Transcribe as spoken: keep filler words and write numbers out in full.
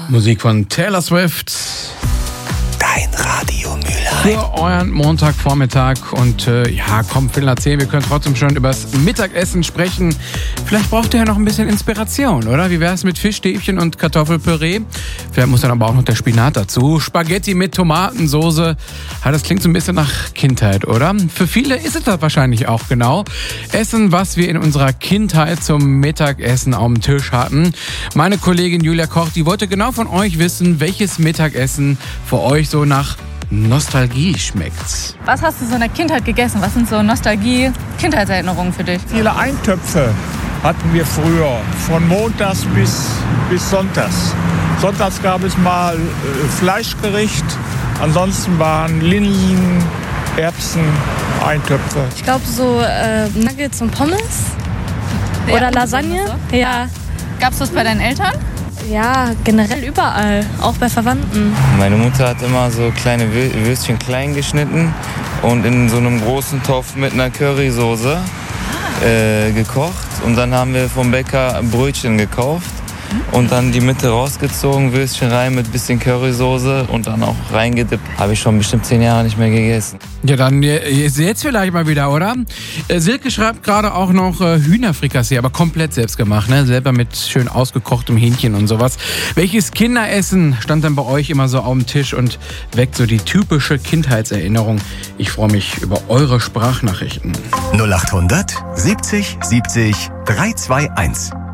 Musik von Taylor Swift. Dein Radio Mülheim. Für euren Montagvormittag. Und äh, ja, komm, Viertel nach zehn, wir können trotzdem schon über das Mittagessen sprechen. Vielleicht braucht ihr ja noch ein bisschen Inspiration, oder? Wie wäre es mit Fischstäbchen und Kartoffelpüree? Vielleicht muss dann aber auch noch der Spinat dazu. Spaghetti mit Tomatensoße. Ja, das klingt so ein bisschen nach Kindheit, oder? Für viele ist es das wahrscheinlich auch genau. Essen, was wir in unserer Kindheit zum Mittagessen auf dem Tisch hatten. Meine Kollegin Julia Koch, die wollte genau von euch wissen, welches Mittagessen für euch so nach Nostalgie schmeckt. Was hast du so in der Kindheit gegessen? Was sind so Nostalgie-Kindheitserinnerungen für dich? Viele Eintöpfe hatten wir früher, von montags bis, bis sonntags. Sonntags gab es mal äh, Fleischgericht, ansonsten waren Linsen, Erbsen, Eintöpfe. Ich glaube so äh, Nuggets und Pommes Ja, oder und Lasagne. so? Ja. Gab's das bei deinen Eltern? Ja, generell überall, auch bei Verwandten. Meine Mutter hat immer so kleine Wür- Würstchen klein geschnitten und in so einem großen Topf mit einer Currysoße äh, gekocht. Und dann haben wir vom Bäcker Brötchen gekauft und dann die Mitte rausgezogen, Würstchen rein mit bisschen Currysoße und dann auch reingedippt. Habe ich schon bestimmt zehn Jahre nicht mehr gegessen. Ja, dann jetzt vielleicht mal wieder, oder? Äh, Silke schreibt gerade auch noch äh, Hühnerfrikassee, aber komplett selbst gemacht, ne? Selber mit schön ausgekochtem Hähnchen und sowas. Welches Kinderessen stand dann bei euch immer so auf dem Tisch und weckt so die typische Kindheitserinnerung? Ich freue mich über eure Sprachnachrichten. null acht hundert siebzig siebzig drei zwei eins.